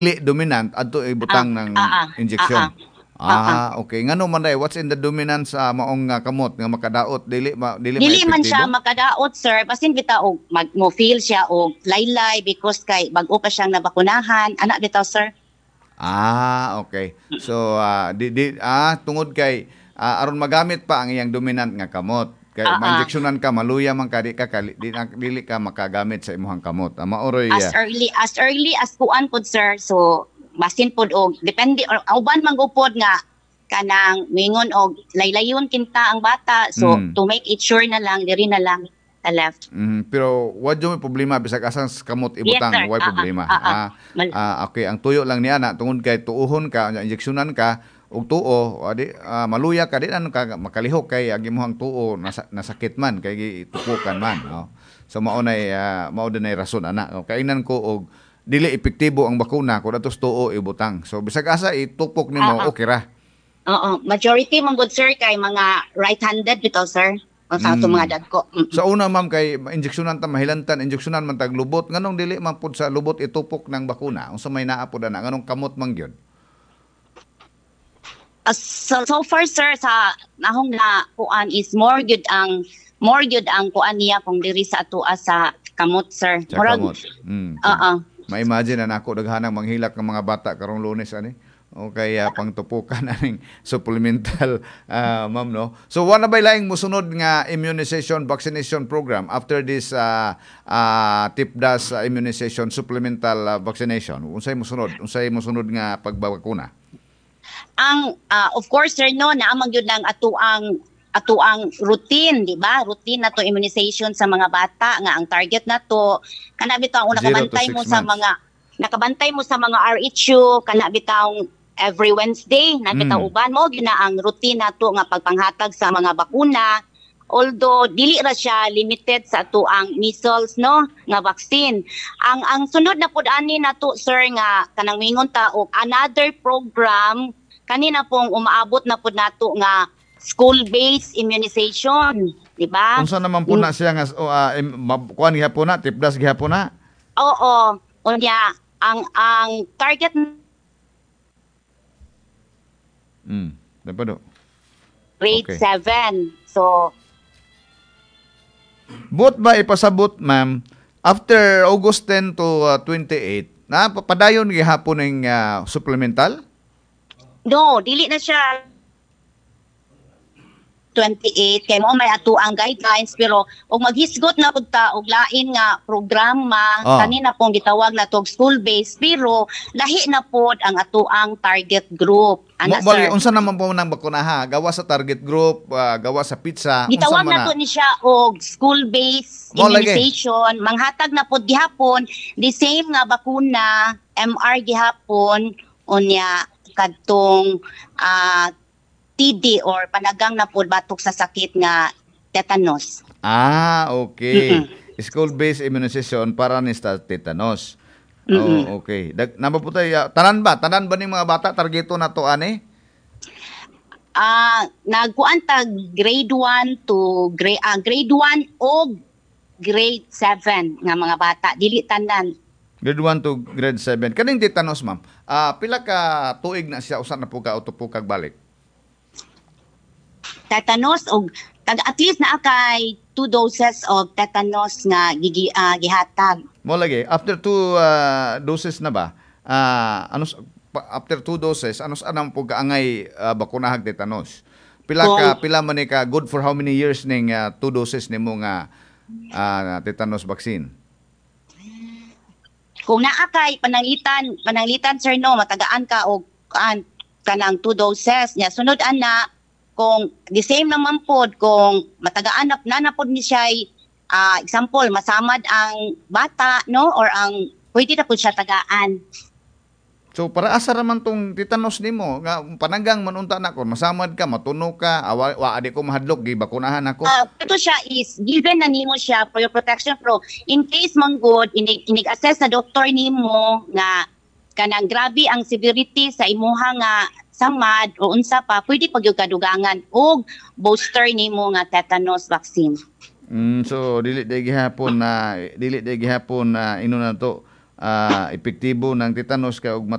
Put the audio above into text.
dominant adto ibutang ng injection. Okay. Ngano man day, what's in the dominance sa maong kamot nga makadaot dili Dili man siya makadaot, sir. Basin bitaw og mo feel siya og laylay because kay bag-o pa siyang nabakunahan. Ana bitaw, sir. Okay. So tungod kay aron magamit pa ang iyang dominant nga kamot. Kay ma-injectionan ka, maluya man ka, dili ka makagamit sa imuhang kamot. Maoroy as early as kuan pod, sir. So basin pod og depende or uban man gupod nga kanang mingon og laylayon kinta ang bata. So to make it sure na lang diri na lang sa left. Pero what do may problema bisag asang kamot ibutang, yes, why problema? Okay, ang tuyo lang niya na tungod kay tuuhon ka, injectionan ka og tuo, maluya ka di ano ka makalihok kay agi imong tuo nasakit man kay tupukan man, no? So mao nay rason ana. Kainan ko og dili epektibo ang bakuna kung atos tuo ibutang. So bisag asa itupok nimo okay ra. Majority man good, sir, kay mga right-handed bitaw, sir. Sa ato mga dagko. Sa una, ma'am, kay injeksyonan ta mahilantan, injeksyonan man tag lubot. Nganong dili man pud sa lubot itupok ng bakuna? Unsa may naa pud ana? Nganong kamot man gyud? So far, sir, sa nahong na kuan is more good ang kuan niya kung diri sa atua sa kamot, sir. Sa kamot. Ma-imagine na nako daghanang manghilak ng mga bata karong Lunes ani. Okay, pangtupukan aning supplemental, ma'am, no? So, wala ba laing musunod nga immunization, vaccination program after this TIPDAS immunization, supplemental vaccination? Unsay musunod nga pagbabakuna? Of course, sir, no, naamang yun lang atuang routine, di ba? Routine na to immunization sa mga bata nga ang target na to kana bitaw nakabantay mo sa mga RHU, kana bitaw every Wednesday na bitaw uban mo gina ang routine nato nga pagpanghatag sa mga bakuna. Although dili ra siya limited sa atuang measles, no, nga vaccine. Ang sunod na pud ani nato, sir, nga kanang mingon ta og another program kanina pong umaabot na pud nato nga school-based immunization, di ba? Unsa naman po na siya nga kuan gihapon na, TIPDAS gihapon na? Oo, unya ang target Napado. Grade 7. So but ba ipasabot, ma'am, after August 10 to 28, na papadayon gihapon ning supplemental? No, dili na siya 28 kay mo may ato ang guidelines, pero og maghisgot na pud ta og lain nga programa kanina pong gitawag na tog school based, pero lahi na pod ang ato ang target group. Unsa naman po nang bakuna ha? Gawa sa target group, gawa sa pizza, gitawag na to ni siya og school based immunization. Manghatag na pod gihapon the same nga bakuna MR gihapon unya kadtong TD or panagang na po batok sa sakit nga tetanus. Okay. School-based immunization para ni sa tetanus. Okay. Napaputay, tanan ba ning mga bata targeto na to ani? Nagkuan ta grade 1 to grade 1 o grade 7 nga mga bata, dili tanan. Grade 1 to grade 7. Kaning tetanus, ma'am, pila ka tuig na siya usa na po ka utupukag balik? Tetanus og at least naa kay 2 doses of tetanus nga gihatag. Mo lagi after 2 doses na ba? After 2 doses anong po kaangay bakunahag tetanus? Pila man ni ka good for how many years ning 2 doses nimo nga tetanus vaccine? Kung naa kay pananglitan, sir, no, matagaan ka og kanang 2 doses nya sunod ana. Kung the same naman po, kung matagaan na po ni siya, example, masamad ang bata, no? Or pwede na po siya tagaan. So, para asa raman tong tetanus nimo nga pananggang manunta na ko, masamad ka, matuno ka, adi ko mahadlok, gibakunahan ako. Ito siya is, given na nimo siya for your protection, pero in case man good, inig-assess na doktor nimo nga kanang grabe ang severity sa imuha nga samad o unsa pa, pwede pagyugadugangan og booster nimo nga tetanus vaccine. So dili day gihapon na ino na to epektibo ng tetanus kay og